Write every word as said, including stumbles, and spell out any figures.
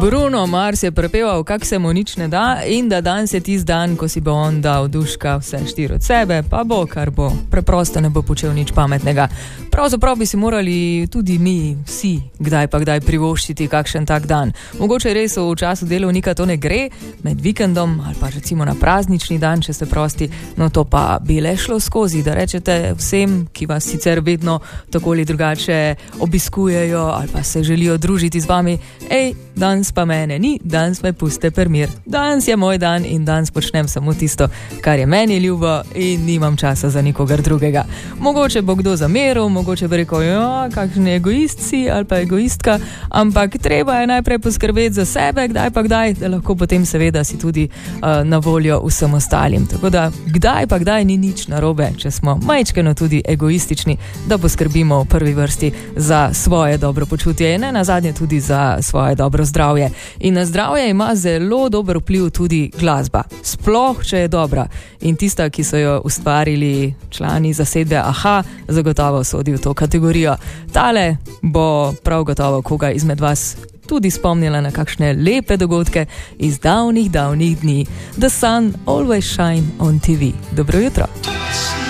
Bruno Mars je prepeval, kak se mu nič ne da in da danes je tisti dan, ko si bo on dal duška vse štiri od sebe, pa bo, kar bo. Preprosto ne bo počel nič pametnega. Pravzaprav bi si morali tudi mi vsi kdaj pa kdaj privoščiti kakšen tak dan. Mogoče res v času delovnika to ne gre, med vikendom ali pa recimo na praznični dan, če ste prosti, no to pa bi le šlo skozi, da rečete vsem, ki vas sicer vedno tako ali drugače obiskujejo ali pa se želijo družiti z vami, ej, danes pa mene ni, danes me puste per mir. Danes je moj dan in danes počnem samo tisto, kar je meni ljubo in nimam časa za nikogar drugega. Mogoče bo kdo zameril, mogoče bo rekel, ja, kakšen egoist si ali pa egoistka, ampak treba je najprej poskrbeti za sebe, kdaj pa kdaj, da lahko potem seveda si tudi uh, na voljo vsem ostalim. Tako da kdaj pa kdaj ni nič narobe, če smo majčkeno tudi egoistični, da poskrbimo v prvi vrsti za svoje dobro počutje in ne nazadnje tudi za svoje dobro zdravje. In na zdravje ima zelo dober vpliv tudi glasba. Sploh, če je dobra. In tista, ki so jo ustvarili člani zasedbe Aha, zagotovo sodi v to kategorijo. Tale bo prav gotovo koga izmed vas tudi spomnila na kakšne lepe dogodke iz davnih, davnih dni. The sun always shine on T V. Dobro jutro.